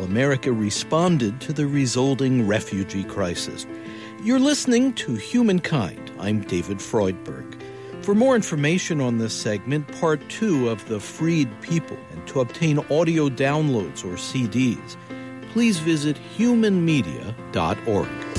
America responded to the resulting refugee crisis. You're listening to Humankind. I'm David Freudberg. For more information on this segment, part 2 of The Freed People, and to obtain audio downloads or CDs, please visit humanmedia.org.